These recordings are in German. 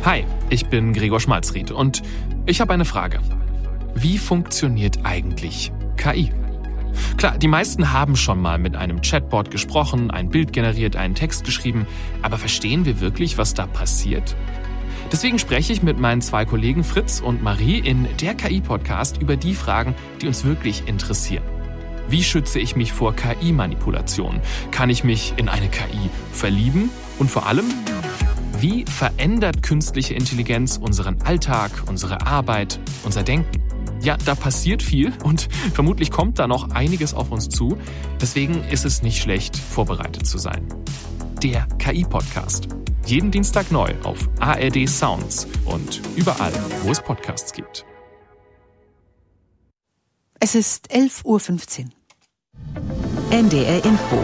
Hi, ich bin Gregor Schmalzried und ich habe eine Frage. Wie funktioniert eigentlich KI? Klar, die meisten haben schon mal mit einem Chatbot gesprochen, ein Bild generiert, einen Text geschrieben, aber verstehen wir wirklich, was da passiert? Deswegen spreche ich mit meinen 2 Kollegen Fritz und Marie in der KI-Podcast über die Fragen, die uns wirklich interessieren. Wie schütze ich mich vor KI-Manipulation? Kann ich mich in eine KI verlieben? Und vor allem, wie verändert künstliche Intelligenz unseren Alltag, unsere Arbeit, unser Denken? Ja, da passiert viel und vermutlich kommt da noch einiges auf uns zu. Deswegen ist es nicht schlecht, vorbereitet zu sein. Der KI-Podcast. Jeden Dienstag neu auf ARD Sounds und überall, wo es Podcasts gibt. Es ist 11.15 Uhr. NDR Info.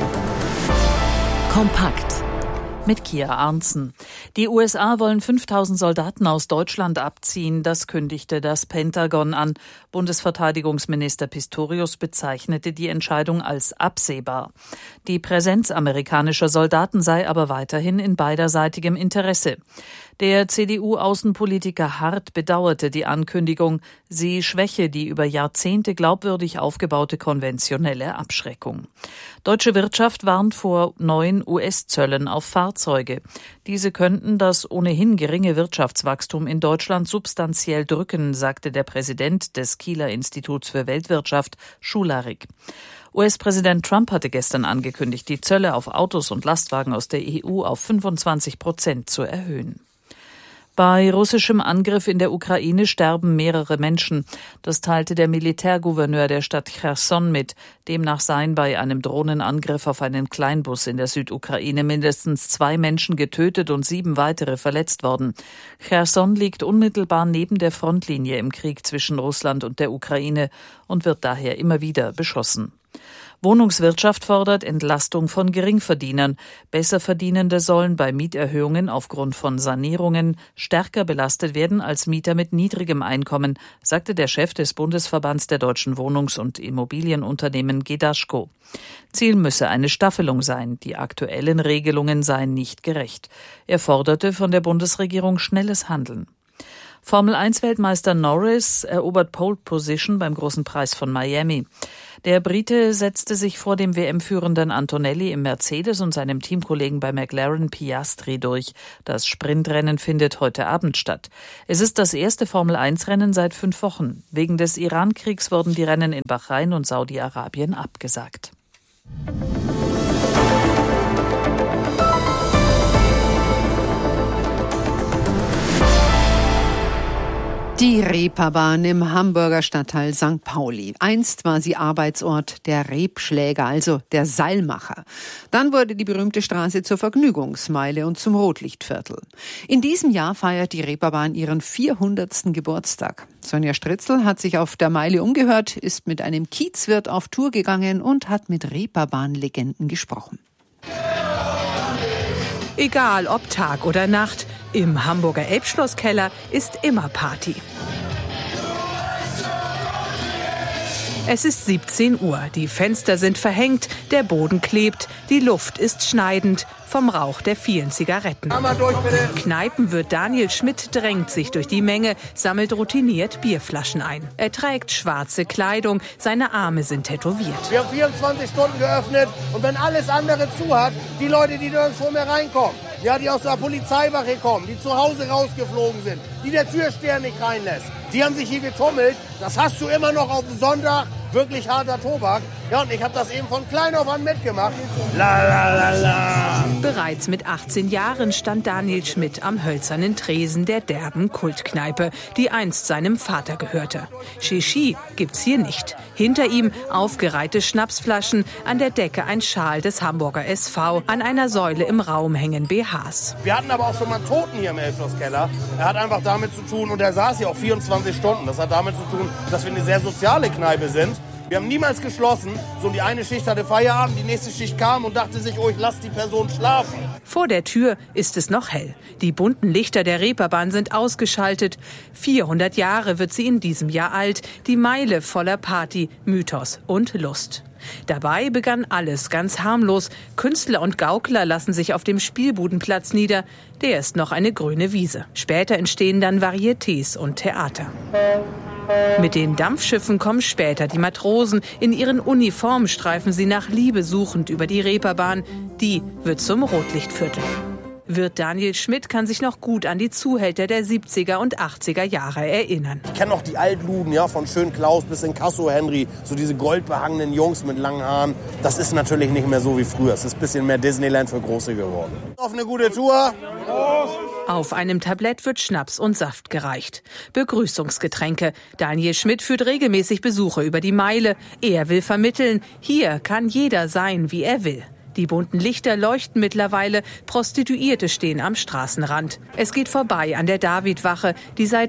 Kompakt. Mit Kia Arntzen. Die USA wollen 5.000 Soldaten aus Deutschland abziehen. Das kündigte das Pentagon an. Bundesverteidigungsminister Pistorius bezeichnete die Entscheidung als absehbar. Die Präsenz amerikanischer Soldaten sei aber weiterhin in beiderseitigem Interesse. Der CDU-Außenpolitiker Hart bedauerte die Ankündigung. Sie schwäche die über Jahrzehnte glaubwürdig aufgebaute konventionelle Abschreckung. Deutsche Wirtschaft warnt vor neuen US-Zöllen auf Fahrzeuge. Diese könnten das ohnehin geringe Wirtschaftswachstum in Deutschland substanziell drücken, sagte der Präsident des Kieler Instituts für Weltwirtschaft, Schularik. US-Präsident Trump hatte gestern angekündigt, die Zölle auf Autos und Lastwagen aus der EU auf 25% zu erhöhen. Bei russischem Angriff in der Ukraine sterben mehrere Menschen. Das teilte der Militärgouverneur der Stadt Cherson mit. Demnach seien bei einem Drohnenangriff auf einen Kleinbus in der Südukraine mindestens 2 Menschen getötet und 7 weitere verletzt worden. Cherson liegt unmittelbar neben der Frontlinie im Krieg zwischen Russland und der Ukraine und wird daher immer wieder beschossen. Wohnungswirtschaft fordert Entlastung von Geringverdienern. Besserverdienende sollen bei Mieterhöhungen aufgrund von Sanierungen stärker belastet werden als Mieter mit niedrigem Einkommen, sagte der Chef des Bundesverbands der deutschen Wohnungs- und Immobilienunternehmen GEDASCO. Ziel müsse eine Staffelung sein. Die aktuellen Regelungen seien nicht gerecht. Er forderte von der Bundesregierung schnelles Handeln. Formel-1-Weltmeister Norris erobert Pole Position beim Großen Preis von Miami. Der Brite setzte sich vor dem WM-Führenden Antonelli im Mercedes und seinem Teamkollegen bei McLaren Piastri durch. Das Sprintrennen findet heute Abend statt. Es ist das erste Formel-1-Rennen seit 5 Wochen. Wegen des Iran-Kriegs wurden die Rennen in Bahrain und Saudi-Arabien abgesagt. Die Reeperbahn im Hamburger Stadtteil St. Pauli. Einst war sie Arbeitsort der Rebschläger, also der Seilmacher. Dann wurde die berühmte Straße zur Vergnügungsmeile und zum Rotlichtviertel. In diesem Jahr feiert die Reeperbahn ihren 400. Geburtstag. Sonja Stritzel hat sich auf der Meile umgehört, ist mit einem Kiezwirt auf Tour gegangen und hat mit Reeperbahn-Legenden gesprochen. Egal ob Tag oder Nacht, im Hamburger Elbschlosskeller ist immer Party. Es ist 17 Uhr, die Fenster sind verhängt, der Boden klebt, die Luft ist schneidend vom Rauch der vielen Zigaretten. Kneipenwirt Daniel Schmidt drängt sich durch die Menge, sammelt routiniert Bierflaschen ein. Er trägt schwarze Kleidung, seine Arme sind tätowiert. Wir haben 24 Stunden geöffnet und wenn alles andere zu hat, die Leute, die nirgendwo mehr reinkommen, ja, die aus der Polizeiwache kommen, die zu Hause rausgeflogen sind, die der Türsteher nicht reinlässt, die haben sich hier getummelt. Das hast du immer noch auf dem Sonntag. Wirklich harter Tobak. Ja, und ich habe das eben von klein auf an mitgemacht. La, la, la, la. Bereits mit 18 Jahren stand Daniel Schmidt am hölzernen Tresen der derben Kultkneipe, die einst seinem Vater gehörte. Shishi gibt's hier nicht. Hinter ihm aufgereihte Schnapsflaschen, an der Decke ein Schal des Hamburger SV, an einer Säule im Raum hängen BHs. Wir hatten aber auch schon mal einen Toten hier im Elbschlosskeller. Er hat einfach damit zu tun, und er saß hier auch 24 Stunden. Das hat damit zu tun, dass wir eine sehr soziale Kneipe sind. Wir haben niemals geschlossen. So, die eine Schicht hatte Feierabend, die nächste Schicht kam und dachte sich, oh, ich lasse die Person schlafen. Vor der Tür ist es noch hell. Die bunten Lichter der Reeperbahn sind ausgeschaltet. 400 Jahre wird sie in diesem Jahr alt. Die Meile voller Party, Mythos und Lust. Dabei begann alles ganz harmlos. Künstler und Gaukler lassen sich auf dem Spielbudenplatz nieder. Der ist noch eine grüne Wiese. Später entstehen dann Varietés und Theater. Mit den Dampfschiffen kommen später die Matrosen. In ihren Uniformen streifen sie nach Liebe suchend über die Reeperbahn. Die wird zum Rotlichtviertel. Wirt Daniel Schmidt kann sich noch gut an die Zuhälter der 70er und 80er Jahre erinnern. Ich kenne noch die Altluden, ja, von Schön Klaus bis in Casso Henry, so diese goldbehangenen Jungs mit langen Haaren. Das ist natürlich nicht mehr so wie früher. Es ist ein bisschen mehr Disneyland für Große geworden. Auf eine gute Tour. Auf einem Tablett wird Schnaps und Saft gereicht. Begrüßungsgetränke. Daniel Schmidt führt regelmäßig Besucher über die Meile. Er will vermitteln, hier kann jeder sein, wie er will. Die bunten Lichter leuchten mittlerweile, Prostituierte stehen am Straßenrand. Es geht vorbei an der Davidwache, die seit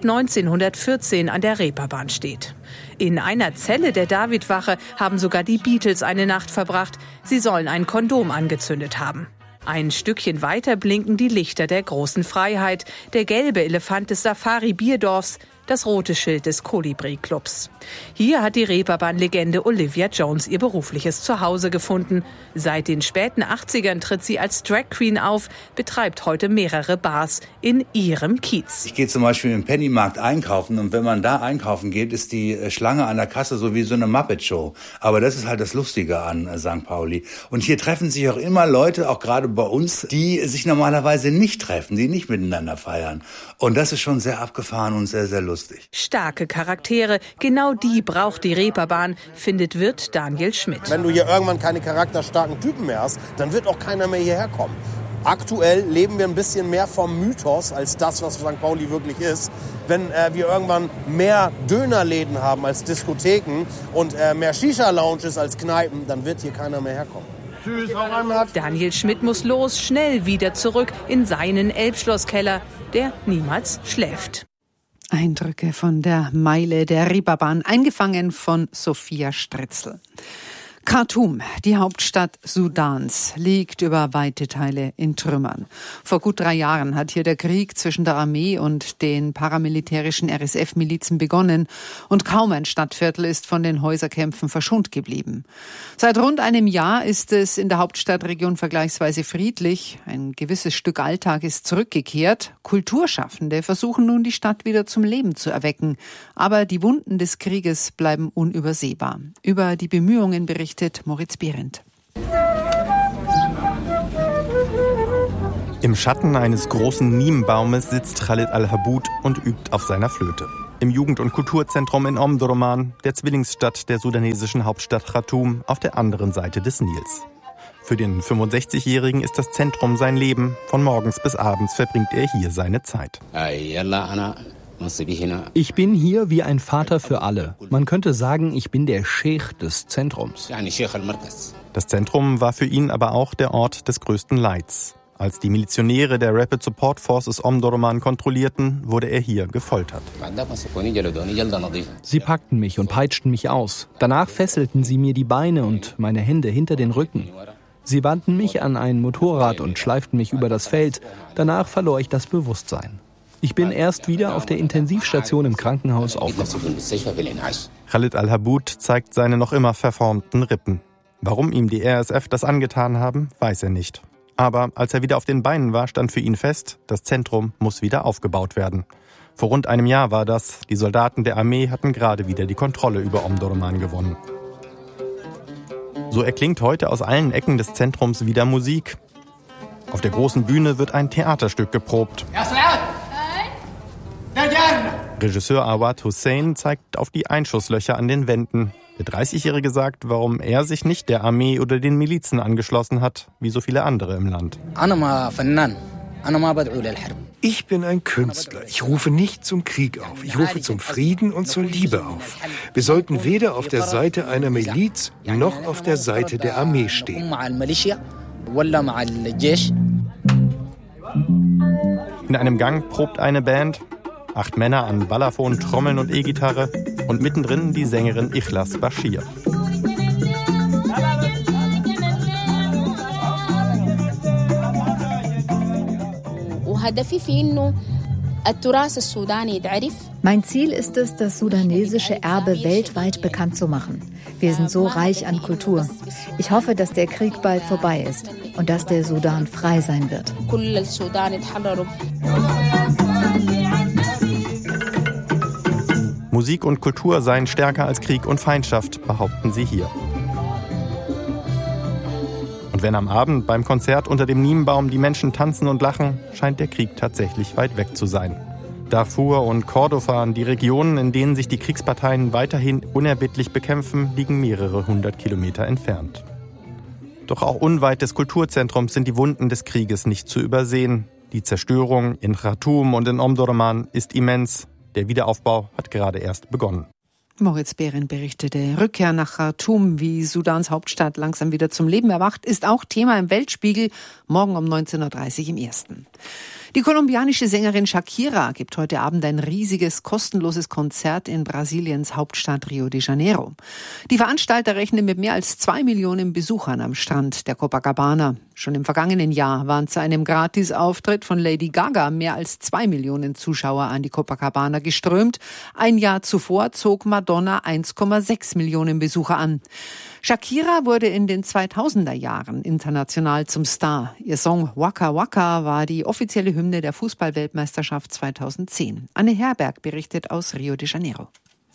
1914 an der Reeperbahn steht. In einer Zelle der Davidwache haben sogar die Beatles eine Nacht verbracht. Sie sollen ein Kondom angezündet haben. Ein Stückchen weiter blinken die Lichter der großen Freiheit, der gelbe Elefant des Safari-Bierdorfs, das rote Schild des Kolibri-Clubs. Hier hat die Reeperbahn-Legende Olivia Jones ihr berufliches Zuhause gefunden. Seit den späten 80ern tritt sie als Drag Queen auf, betreibt heute mehrere Bars in ihrem Kiez. Ich gehe zum Beispiel im Pennymarkt einkaufen und wenn man da einkaufen geht, ist die Schlange an der Kasse so wie so eine Muppet-Show. Aber das ist halt das Lustige an St. Pauli. Und hier treffen sich auch immer Leute, auch gerade bei uns, die sich normalerweise nicht treffen, die nicht miteinander feiern. Und das ist schon sehr abgefahren und sehr, sehr lustig. Starke Charaktere, genau die braucht die Reeperbahn, findet Wirt Daniel Schmidt. Wenn du hier irgendwann keine charakterstarken Typen mehr hast, dann wird auch keiner mehr hierher kommen. Aktuell leben wir ein bisschen mehr vom Mythos als das, was St. Pauli wirklich ist. Wenn wir irgendwann mehr Dönerläden haben als Diskotheken und mehr Shisha-Lounges als Kneipen, dann wird hier keiner mehr herkommen. Tschüss, Daniel Schmidt muss los, schnell wieder zurück in seinen Elbschlosskeller, der niemals schläft. Eindrücke von der Meile der Reeperbahn, eingefangen von Sophia Stritzel. Khartoum, die Hauptstadt Sudans, liegt über weite Teile in Trümmern. Vor gut 3 Jahren hat hier der Krieg zwischen der Armee und den paramilitärischen RSF-Milizen begonnen und kaum ein Stadtviertel ist von den Häuserkämpfen verschont geblieben. Seit rund einem Jahr ist es in der Hauptstadtregion vergleichsweise friedlich. Ein gewisses Stück Alltag ist zurückgekehrt. Kulturschaffende versuchen nun, die Stadt wieder zum Leben zu erwecken. Aber die Wunden des Krieges bleiben unübersehbar. Über die Bemühungen berichtet Moritz Behrendt. Im Schatten eines großen Niembaumes sitzt Khalid Al-Haboud und übt auf seiner Flöte. Im Jugend- und Kulturzentrum in Omdurman, der Zwillingsstadt der sudanesischen Hauptstadt Khartoum, auf der anderen Seite des Nils. Für den 65-Jährigen ist das Zentrum sein Leben. Von morgens bis abends verbringt er hier seine Zeit. Ich bin hier wie ein Vater für alle. Man könnte sagen, ich bin der Scheich des Zentrums. Das Zentrum war für ihn aber auch der Ort des größten Leids. Als die Milizionäre der Rapid Support Forces Omdurman kontrollierten, wurde er hier gefoltert. Sie packten mich und peitschten mich aus. Danach fesselten sie mir die Beine und meine Hände hinter den Rücken. Sie banden mich an ein Motorrad und schleiften mich über das Feld. Danach verlor ich das Bewusstsein. Ich bin erst wieder auf der Intensivstation im Krankenhaus aufgewacht. Khalid Al-Haboud zeigt seine noch immer verformten Rippen. Warum ihm die RSF das angetan haben, weiß er nicht. Aber als er wieder auf den Beinen war, stand für ihn fest, das Zentrum muss wieder aufgebaut werden. Vor rund einem Jahr war das. Die Soldaten der Armee hatten gerade wieder die Kontrolle über Omdurman gewonnen. So erklingt heute aus allen Ecken des Zentrums wieder Musik. Auf der großen Bühne wird ein Theaterstück geprobt. Regisseur Awad Hussein zeigt auf die Einschusslöcher an den Wänden. Der 30-Jährige sagt, warum er sich nicht der Armee oder den Milizen angeschlossen hat, wie so viele andere im Land. Ich bin ein Künstler. Ich rufe nicht zum Krieg auf. Ich rufe zum Frieden und zur Liebe auf. Wir sollten weder auf der Seite einer Miliz noch auf der Seite der Armee stehen. In einem Gang probt eine Band. 8 Männer an Balafon, Trommeln und E-Gitarre und mittendrin die Sängerin Ikhlas Bashir. Mein Ziel ist es, das sudanesische Erbe weltweit bekannt zu machen. Wir sind so reich an Kultur. Ich hoffe, dass der Krieg bald vorbei ist und dass der Sudan frei sein wird. Musik und Kultur seien stärker als Krieg und Feindschaft, behaupten sie hier. Und wenn am Abend beim Konzert unter dem Niemenbaum die Menschen tanzen und lachen, scheint der Krieg tatsächlich weit weg zu sein. Darfur und Kordofan, die Regionen, in denen sich die Kriegsparteien weiterhin unerbittlich bekämpfen, liegen mehrere 100 Kilometer entfernt. Doch auch unweit des Kulturzentrums sind die Wunden des Krieges nicht zu übersehen. Die Zerstörung in Khartoum und in Omdurman ist immens. Der Wiederaufbau hat gerade erst begonnen. Moritz Behren berichtete. Rückkehr nach Khartoum, wie Sudans Hauptstadt langsam wieder zum Leben erwacht, ist auch Thema im Weltspiegel, morgen um 19.30 Uhr im Ersten. Die kolumbianische Sängerin Shakira gibt heute Abend ein riesiges, kostenloses Konzert in Brasiliens Hauptstadt Rio de Janeiro. Die Veranstalter rechnen mit mehr als 2 Millionen Besuchern am Strand der Copacabana. Schon im vergangenen Jahr waren zu einem Gratisauftritt von Lady Gaga mehr als 2 Millionen Zuschauer an die Copacabana geströmt. Ein Jahr zuvor zog Madonna 1,6 Millionen Besucher an. Shakira wurde in den 2000er Jahren international zum Star. Ihr Song Waka Waka war die offizielle Hymne der Fußball-Weltmeisterschaft 2010. Anne Herberg berichtet aus Rio de Janeiro.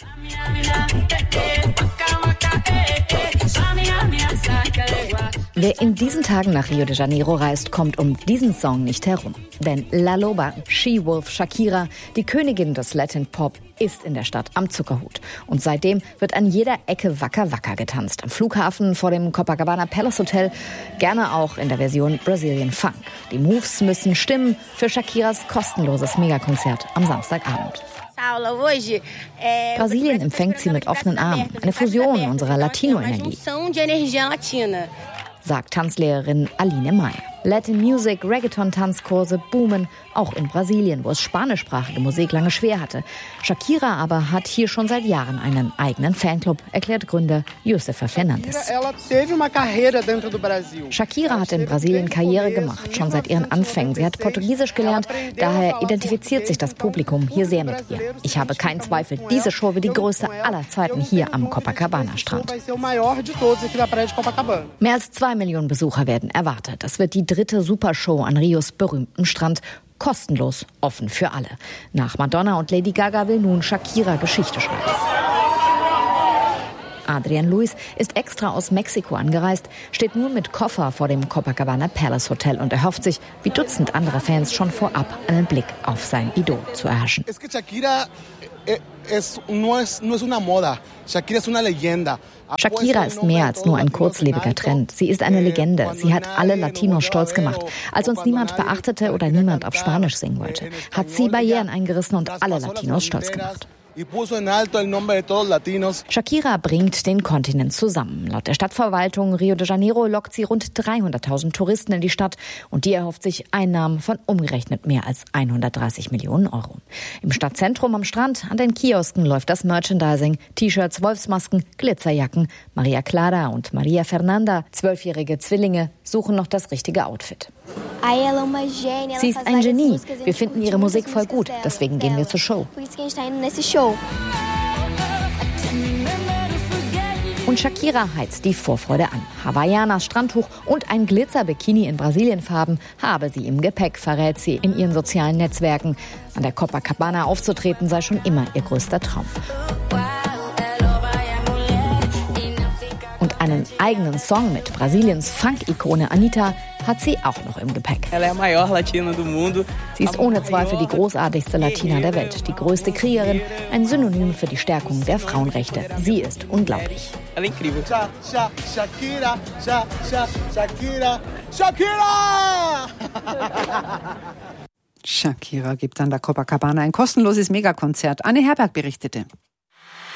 Wer in diesen Tagen nach Rio de Janeiro reist, kommt um diesen Song nicht herum. Denn La Loba, She-Wolf Shakira, die Königin des Latin Pop, ist in der Stadt am Zuckerhut. Und seitdem wird an jeder Ecke Waka Waka getanzt. Am Flughafen, vor dem Copacabana Palace Hotel, gerne auch in der Version Brazilian Funk. Die Moves müssen stimmen für Shakiras kostenloses Megakonzert am Samstagabend. Brasilien empfängt sie mit offenen Armen. Eine Fusion unserer Latino-Energie, sagt Tanzlehrerin Aline Meyer. Latin Music, Reggaeton-Tanzkurse boomen, auch in Brasilien, wo es spanischsprachige Musik lange schwer hatte. Shakira aber hat hier schon seit Jahren einen eigenen Fanclub, erklärt Gründer Josefa Fernandes. Shakira hat in Brasilien Karriere gemacht, schon seit ihren Anfängen. Sie hat Portugiesisch gelernt, daher identifiziert sich das Publikum hier sehr mit ihr. Ich habe keinen Zweifel, diese Show wird die größte aller Zeiten hier am Copacabana-Strand. Mehr als 2 Millionen Besucher werden erwartet. Das wird die dritte Supershow an Rios berühmtem Strand. Kostenlos, offen für alle. Nach Madonna und Lady Gaga will nun Shakira Geschichte schreiben. Adrian Luis ist extra aus Mexiko angereist, steht nun mit Koffer vor dem Copacabana Palace Hotel und erhofft sich, wie Dutzend anderer Fans, schon vorab einen Blick auf sein Idol zu erhaschen. Shakira ist mehr als nur ein kurzlebiger Trend. Sie ist eine Legende. Sie hat alle Latinos stolz gemacht. Als uns niemand beachtete oder niemand auf Spanisch singen wollte, hat sie Barrieren eingerissen und alle Latinos stolz gemacht. Shakira bringt den Kontinent zusammen. Laut der Stadtverwaltung Rio de Janeiro lockt sie rund 300.000 Touristen in die Stadt und die erhofft sich Einnahmen von umgerechnet mehr als 130 Millionen Euro. Im Stadtzentrum am Strand, an den Kiosken läuft das Merchandising, T-Shirts, Wolfsmasken, Glitzerjacken. Maria Clara und Maria Fernanda, 12-jährige Zwillinge, suchen noch das richtige Outfit. Sie ist ein Genie. Wir finden ihre Musik voll gut, deswegen gehen wir zur Show. Und Shakira heizt die Vorfreude an. Hawaiianas Strandtuch und ein Glitzer-Bikini in Brasilienfarben habe sie im Gepäck, verrät sie in ihren sozialen Netzwerken. An der Copacabana aufzutreten sei schon immer ihr größter Traum. Und einen eigenen Song mit Brasiliens Funk-Ikone Anitta hat sie auch noch im Gepäck. Sie ist ohne Zweifel die großartigste Latina der Welt, die größte Kriegerin, ein Synonym für die Stärkung der Frauenrechte. Sie ist unglaublich. Shakira gibt an der Copacabana ein kostenloses Megakonzert. Anne Herberg berichtete.